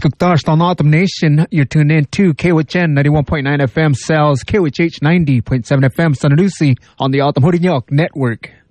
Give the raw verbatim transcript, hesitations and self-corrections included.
Skugtash on Autumn Nation. You're tuned in to K W H N ninety-one point nine F M, Cells, K W H H ninety point seven F M, San Lucy on the Autumn Hurinyok Network.